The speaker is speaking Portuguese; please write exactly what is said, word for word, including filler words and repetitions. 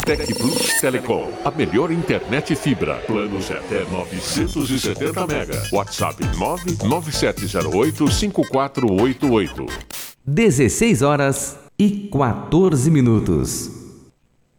Tec Plus Telecom, a melhor internet fibra. Planos até novecentos e setenta mega. WhatsApp nove nove sete zero oito cinco quatro oito oito. dezesseis horas e quatorze minutos.